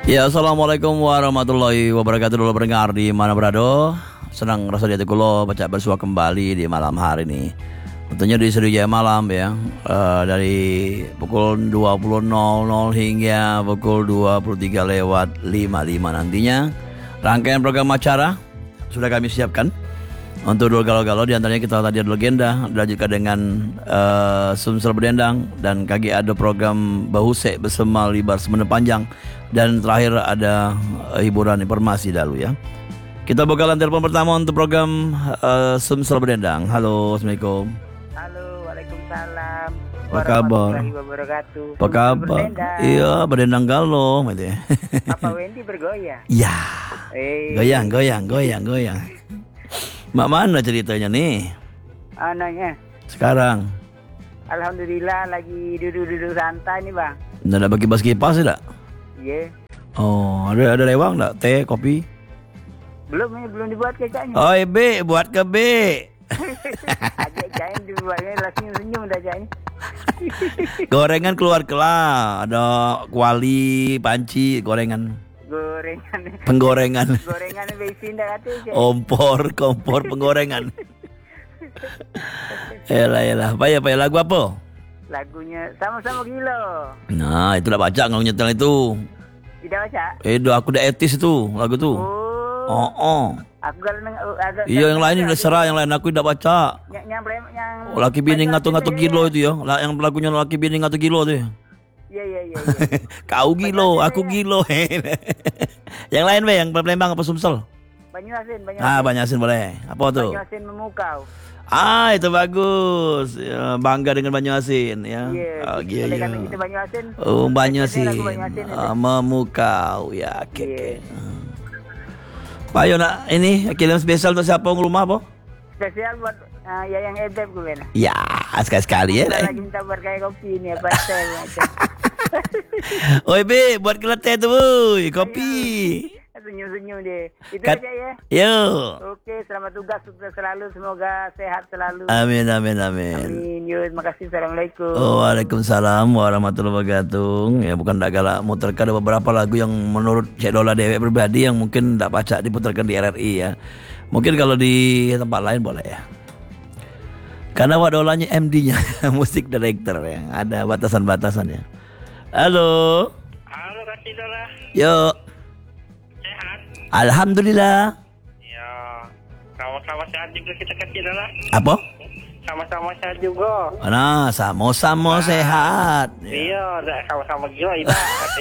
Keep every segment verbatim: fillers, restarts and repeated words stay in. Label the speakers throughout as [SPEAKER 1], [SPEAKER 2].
[SPEAKER 1] Ya, assalamualaikum warahmatullahi wabarakatuh. Dulu pendengar di mana berada, senang rasa di hati kulo baca bersua kembali di malam hari ini. Tentunya di Studio Jaya Malam ya, uh, dari pukul dua puluh nol nol hingga pukul dua puluh tiga lewat lima puluh lima nantinya. Rangkaian program acara sudah kami siapkan untuk dua galau-galau, diantaranya kita tadi ada legenda, dilanjutkan dengan uh, Sumsel Berdendang, dan kaki ada program Bahusek bersama Libar Semene Panjang, dan terakhir ada uh, hiburan informasi dahulu ya. Kita bakalan telepon pertama untuk program uh, Sumsel Berdendang. Halo, assalamualaikum.
[SPEAKER 2] Halo, waalaikumsalam.
[SPEAKER 1] Apa kabar?
[SPEAKER 2] Wabarakatuh.
[SPEAKER 1] Apa kabar? Iya, berdendang galau, gitu ya.
[SPEAKER 2] Apa Wendy bergoyang?
[SPEAKER 1] Ya,
[SPEAKER 2] Eh,
[SPEAKER 1] goyang, goyang, goyang, goyang. Mak mana ceritanya nih?
[SPEAKER 2] anaknya.
[SPEAKER 1] Sekarang
[SPEAKER 2] Alhamdulillah lagi duduk-duduk santai nih, Bang.
[SPEAKER 1] udah ada bagi kipas kipas tidak?
[SPEAKER 2] Iya.
[SPEAKER 1] Oh, ada ada lewang enggak? Teh, kopi?
[SPEAKER 2] Belum ini belum dibuat kecaknya.
[SPEAKER 1] Oh, B, buat ke B.
[SPEAKER 2] Aja cain dibuatnya langsung senyum dah caknya.
[SPEAKER 1] Gorengan keluar kelah, ada kuali, panci, gorengan.
[SPEAKER 2] Gorengan.
[SPEAKER 1] Penggorengan.
[SPEAKER 2] Gorengan bensin dah kata.
[SPEAKER 1] Kompor, kompor penggorengan. Elah, elah. Apa ya, apa ya, lagu apa?
[SPEAKER 2] Lagunya sama-sama gila.
[SPEAKER 1] Nah, itu dah baca kalau nyetel itu.
[SPEAKER 2] Tidak baca?
[SPEAKER 1] Eh, dah aku udah etis itu, lagu tuh.
[SPEAKER 2] Oh.
[SPEAKER 1] Oh, oh.
[SPEAKER 2] Aku kalau neng ada.
[SPEAKER 1] Iya, yang lain udah serah, yang lain aku tidak baca.
[SPEAKER 2] Yang yang yang
[SPEAKER 1] Oh, laki bini ngatur-ngatur gilo itu ya. Lah, yang lagunya laki bini ngatur gilo tuh ya.
[SPEAKER 2] Iya iya iya.
[SPEAKER 1] Kau gilo, aku gilo. Yang lain be, yang Palembang apa Sumsel?
[SPEAKER 2] Banyuasin, Banyuasin.
[SPEAKER 1] Ah, Banyasin boleh. Apa tuh?
[SPEAKER 2] Banyuasin memukau.
[SPEAKER 1] Ah, itu bagus. Ya, bangga dengan Banyuasin ya.
[SPEAKER 2] Iya.
[SPEAKER 1] Oh, iya,
[SPEAKER 2] Oleh
[SPEAKER 1] iya.
[SPEAKER 2] karena kita Banyuasin.
[SPEAKER 1] Oh, Banyasin.
[SPEAKER 2] Lagu Banyuasin itu.
[SPEAKER 1] Ah, memukau ya, oke.
[SPEAKER 2] Iya.
[SPEAKER 1] Pak Ayo nak ini kirim spesial untuk siapa di rumah apa?
[SPEAKER 2] Spesial buat uh, Yayang Ebeb gue nah.
[SPEAKER 1] Ya, sekali-sekali ya.
[SPEAKER 2] Kita
[SPEAKER 1] Nak.
[SPEAKER 2] lagi minta buat kayak kopi nih apa teh macam.
[SPEAKER 1] Oi be, buat keleteh tuh, boy. Kopi.
[SPEAKER 2] Senyum-senyum deh. Itu
[SPEAKER 1] Kat-
[SPEAKER 2] aja ya.
[SPEAKER 1] Yo.
[SPEAKER 2] Oke, selamat tugas sukses selalu, semoga sehat selalu.
[SPEAKER 1] Amin, amin, amin.
[SPEAKER 2] Amin. Yuk, terima kasih. Assalamualaikum.
[SPEAKER 1] Oh, Waalaikumsalam warahmatullahi wabarakatuh. Ya, bukan tak galak muterkan, ada beberapa lagu yang menurut Cik Dola Dewek pribadi yang mungkin tak baca diputarkan di R R I ya. Mungkin kalau di tempat lain boleh ya. Karena wadolanya M D-nya, musik director ya. Ada batasan-batasannya. Halo.
[SPEAKER 3] Halo Kak Cidola,
[SPEAKER 1] Yo.
[SPEAKER 3] sehat?
[SPEAKER 1] Alhamdulillah.
[SPEAKER 3] Ya, sama-sama sehat juga kita Kak Cidola.
[SPEAKER 1] Apa?
[SPEAKER 3] Sama-sama sehat juga.
[SPEAKER 1] Nah, sama-sama sehat. Ya.
[SPEAKER 3] Iya, dah sama-sama gila ibarat.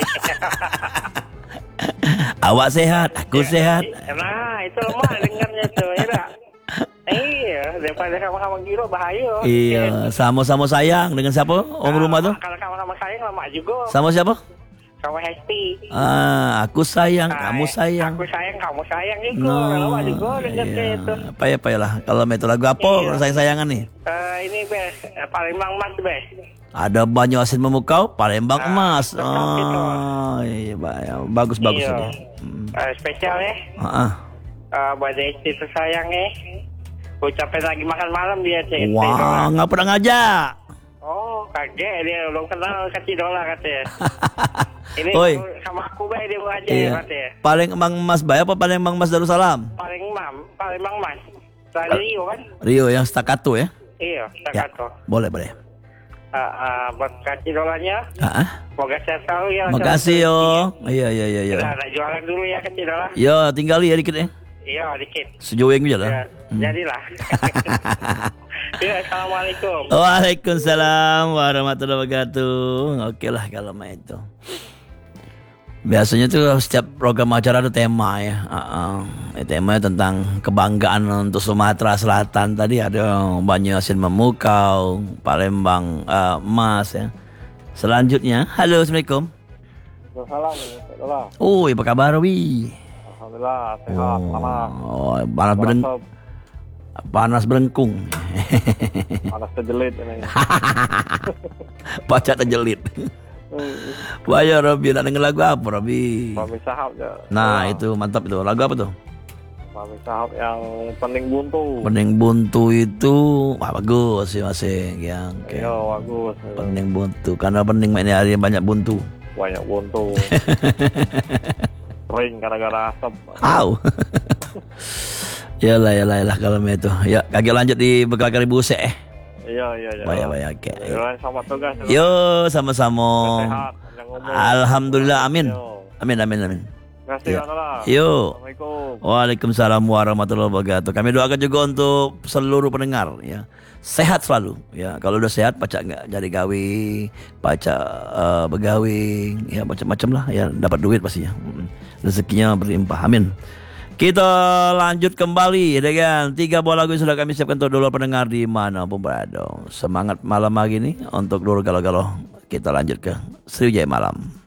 [SPEAKER 1] Awak sehat, aku sehat.
[SPEAKER 3] Nah, itu lemah dengarnya tuh, ya tak? Iya, daripada sama-sama gila bahaya.
[SPEAKER 1] Iya, sama-sama sayang dengan siapa? Om rumah tuh?
[SPEAKER 3] Kalau sama-sama sayang lama juga.
[SPEAKER 1] Sama siapa?
[SPEAKER 3] Sama Hesti.
[SPEAKER 1] Ah, aku sayang,
[SPEAKER 3] Nah,
[SPEAKER 1] kamu sayang.
[SPEAKER 3] Aku sayang, kamu sayang juga.
[SPEAKER 1] No,
[SPEAKER 3] Lama juga dengarnya
[SPEAKER 1] iya.
[SPEAKER 3] itu.
[SPEAKER 1] Apa ya, apa ya lah. Kalau itu lagu apa?
[SPEAKER 3] Iya.
[SPEAKER 1] Kalau sayang-sayangan nih.
[SPEAKER 3] Eh, ini Bes, Palembang Mas Bes.
[SPEAKER 1] Ada Banyuasin memukau, Palembang
[SPEAKER 3] Ah,
[SPEAKER 1] emas.
[SPEAKER 3] betul, betul.
[SPEAKER 1] Oh, iya, ba- bagus bagus
[SPEAKER 3] Iya.
[SPEAKER 1] ini. Hmm.
[SPEAKER 3] Eh, spesial ya.
[SPEAKER 1] Ah, ah.
[SPEAKER 3] Uh, buat Desti tersayang eh. Ucapin lagi makan malam dia cek.
[SPEAKER 1] Wah, nggak pernah ngajak.
[SPEAKER 3] Oh kaget dia belum kenal Kak Cidola katanya. Ini
[SPEAKER 1] Oi.
[SPEAKER 3] sama aku bae dia mau aja
[SPEAKER 1] Iya.
[SPEAKER 3] katanya.
[SPEAKER 1] Paling Emang Mas Bay apa paling Emang Mas Darussalam?
[SPEAKER 3] Paling mam, paling mang mas. Dari Rio kan?
[SPEAKER 1] Rio yang staccato ya?
[SPEAKER 3] Iya,
[SPEAKER 1] Ya,
[SPEAKER 3] stakato.
[SPEAKER 1] boleh boleh.
[SPEAKER 3] Uh, uh, buat Kak Cidolanya,
[SPEAKER 1] Ah, ah.
[SPEAKER 3] semoga sehat selalu ya.
[SPEAKER 1] Makasih yo. Iya iya iya iya.
[SPEAKER 3] Nah, nah, jualan dulu ya Kak Cidola.
[SPEAKER 1] Yo, tinggal ya dikit ya.
[SPEAKER 3] Iya, dikit.
[SPEAKER 1] Sejauh yang aja lah.
[SPEAKER 3] Ya, jadilah. Ya, assalamualaikum.
[SPEAKER 1] Waalaikumsalam warahmatullahi wabarakatuh. Oke lah kalau main itu. Biasanya tuh setiap program acara ada tema ya. Uh-uh. Temanya tentang kebanggaan untuk Sumatera Selatan. Tadi ada Banyuasin memukau, Palembang uh, emas ya. Selanjutnya, halo assalamualaikum.
[SPEAKER 4] Salam, salam.
[SPEAKER 1] Oh, apa kabar wi?
[SPEAKER 4] Alhamdulillah sehat, panas.
[SPEAKER 1] Oh, panas bereng, panas berengkung.
[SPEAKER 4] Panas terjelit ini.
[SPEAKER 1] Baca terjelit. Bayar Robi, nak denger lagu apa Robi?
[SPEAKER 4] Mami Sahab ya.
[SPEAKER 1] Nah itu mantap itu. Lagu apa tuh?
[SPEAKER 4] Mami Sahab yang pening buntu.
[SPEAKER 1] Pening buntu itu wah, bagus sih masing yang
[SPEAKER 4] Iya bagus.
[SPEAKER 1] pening buntu. Karena pening mainnya hari banyak buntu.
[SPEAKER 4] banyak buntu. Kering gara-gara asap.
[SPEAKER 1] Au. Yalah, yalah, yalah kalau itu. Ya, kaki lanjut di bekal kari busek eh.
[SPEAKER 4] Iya, iya, iya.
[SPEAKER 1] Baik, baik, oke.
[SPEAKER 4] Ya, selamat tugas.
[SPEAKER 1] Yo, sama-sama.
[SPEAKER 4] Sehat, panjang umur.
[SPEAKER 1] Alhamdulillah, amin.
[SPEAKER 4] Yo.
[SPEAKER 1] Amin, amin, amin.
[SPEAKER 4] Terima kasih,
[SPEAKER 1] Ya.
[SPEAKER 4] Adalah.
[SPEAKER 1] Yo.
[SPEAKER 4] Assalamualaikum.
[SPEAKER 1] Waalaikumsalam warahmatullahi wabarakatuh. Kami doakan juga untuk seluruh pendengar ya. Sehat selalu ya. Kalau udah sehat pacak nggak jadi gawe, pacak uh, begawe, ya macam-macam lah ya, dapat duit pastinya. Mm. Rezekinya berlimpah. Amin. Kita lanjut kembali ya kan. Tiga buah lagu yang sudah kami siapkan untuk dulu pendengar di mana pun berada. Semangat malam hari ini untuk dulu galau-galau. Kita lanjut ke Sriwijaya Malam.